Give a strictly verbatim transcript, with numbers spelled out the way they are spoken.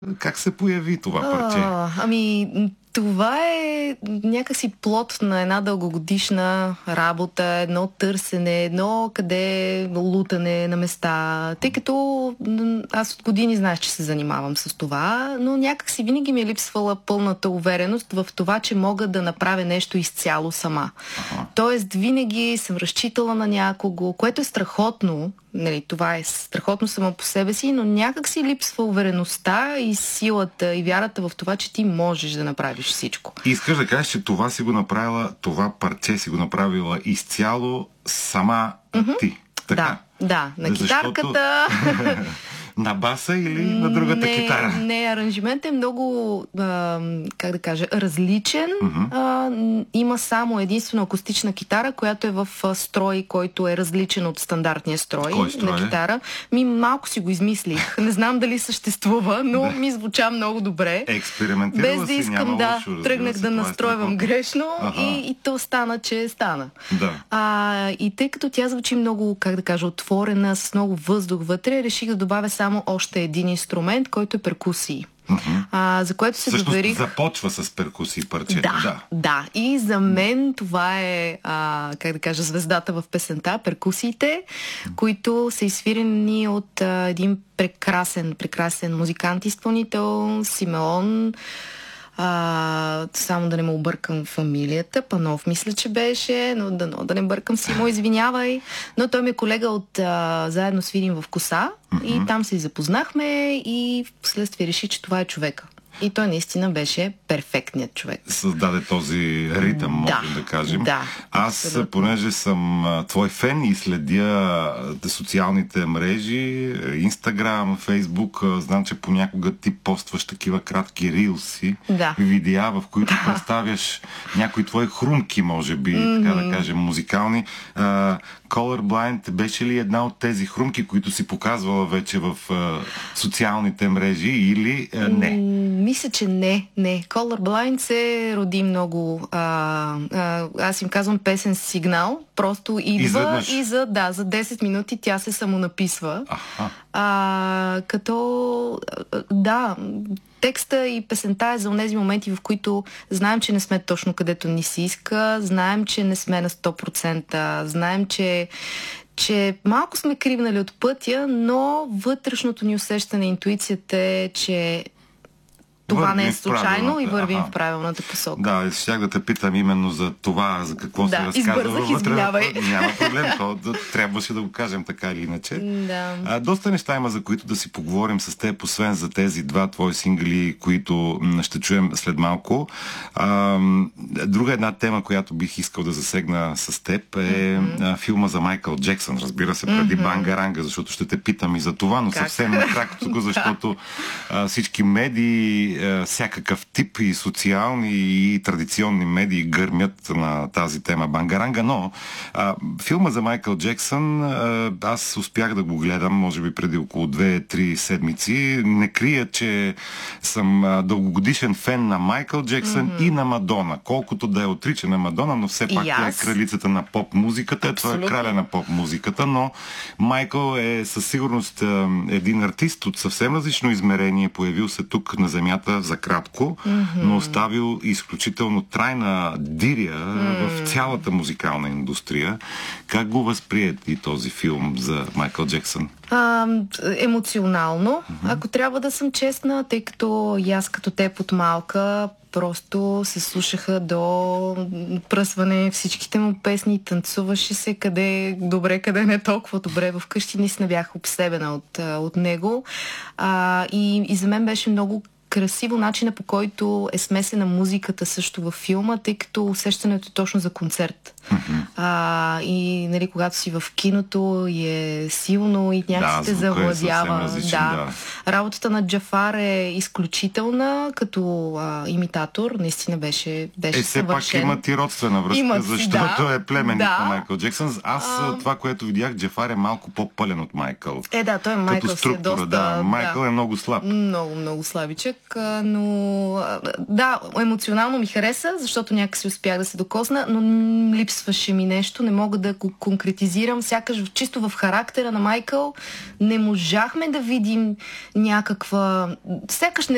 Как се появи това парче? А, ами, това е някакси плод на една дългогодишна работа, едно търсене, едно къде лутане на места. Тъй като аз от години знаеш, че се занимавам с това, но някакси винаги ми е липсвала пълната увереност в това, че мога да направя нещо изцяло сама. Ага. Тоест, винаги съм разчитала на някого, което е страхотно. Нали, това е страхотно само по себе си, но някак си липсва увереността и силата и вярата в това, че ти можеш да направиш всичко. Искаш да кажеш, че това си го направила, това парче си го направила изцяло сама mm-hmm. ти. Така? Да, да, на китарката. Защото... На баса или на другата не, китара? Не, аранжимент е много, а, как да кажа, различен. Mm-hmm. А, има само единствено акустична китара, която е в строй, който е различен от стандартния строй, Кой строй на китара. Ми малко си го измислих. Не знам дали съществува, но да. ми звуча много добре. Експериментирала Без да искам, да, лошо, тръгнах да настройвам грешно и, и то стана, че стана. Да. А, и тъй като тя звучи много, как да кажа, отворена, с много въздух вътре, реших да добавя само още един инструмент, който е перкусии. Uh-huh. А, за което се Всъщност доверих... започва с перкусии парчето. Да, да, да. И за мен това е, а, как да кажа, звездата в песента, перкусиите, uh-huh. които са изсвирени от а, един прекрасен, прекрасен музикант-изпълнител, Симеон. А, само да не му объркам фамилията, Панов мисля, че беше, но да, но, да не бъркам си му, извинявай. Но той ми е колега от а, Заедно свирим в коса mm-hmm. и там се запознахме и вследствие реши, че това е човека. И той наистина беше перфектният човек. Създаде този ритъм, можем да, да кажем. Да, Аз, абсолютно. понеже съм твой фен и следя социалните мрежи, Инстаграм, Фейсбук, знам, че понякога ти постваш такива кратки рилси, да. видеа, в които да. представяш някои твои хрумки, може би, mm-hmm. така да кажем, музикални. Uh, Colorblind беше ли една от тези хрумки, които си показвала вече в uh, социалните мрежи или uh, не? Мисля, че не, не. Colorblind се роди много. А, а, аз им казвам песен сигнал. Просто идва Изведнъж. и за, да, за десет минути тя се самонаписва. Аха. А, като да, текста и песента е за онези моменти, в които знаем, че не сме точно където ни се иска, знаем, че не сме на сто процента, знаем, че че малко сме кривнали от пътя, но вътрешното ни усещане, интуицията е, че това вървим не е случайно и вървим ага. в правилната посока. Да, щях да те питам именно за това, за какво да, се разказва. Избързах, извинявай. Няма проблем, то да, трябваше да го кажем така или иначе. Да. А, доста неща има, за които да си поговорим с теб, освен за тези два твои сингли, които ще чуем след малко. А, друга една тема, която бих искал да засегна с теб е mm-hmm. филма за Майкъл Джексън, разбира се, преди mm-hmm. Бангаранга, защото ще те питам и за това, но как? съвсем накратко, защото а, всички медии, всякакъв тип и социални и традиционни медии гърмят на тази тема Бангаранга, но а, филма за Майкъл Джексън а, аз успях да го гледам, може би преди около две-три седмици. Не крия, че съм а, дългогодишен фен на Майкъл Джексън mm-hmm. и на Мадона. Колкото да е отрича на Мадона, но все пак тя е кралицата на поп-музиката, това е краля на поп-музиката, но Майкъл е със сигурност а, един артист от съвсем различно измерение, появил се тук на земята за кратко, mm-hmm. но оставил изключително трайна диря mm-hmm. в цялата музикална индустрия. Как го възприе и този филм за Майкъл Джексън? А, емоционално, mm-hmm. ако трябва да съм честна, тъй като и аз като теб от малка просто се слушаха до пръсване всичките му песни, танцуваше се къде добре, къде не толкова добре. Вкъщи наистина бях обсебена от, от него. А, и, и за мен беше много красиво начина, по който е смесена музиката също във филма, тъй като усещането е точно за концерт. Mm-hmm. А, и нали, когато си в киното и е силно и някакси да, те завладява. Е различен, да. да. Работата на Джафар е изключителна като а, имитатор. Наистина беше, беше е, все съвършен. пак има ти родствена връзка, има, защото да, е племенник да. на Майкъл Джексън. Аз а... това, което видях, Джафар е малко по-пълен от Майкъл. Е, да, той е Майкъл. Като структура, си е доста, да. Майкъл да. е много слаб. Много, много слабичък, но да, емоционално ми хареса, защото някак си успях да се докосна, но липсваше ми нещо, не мога да го конкретизирам, сякаш чисто в характера на Майкъл не можахме да видим някаква... Сякаш не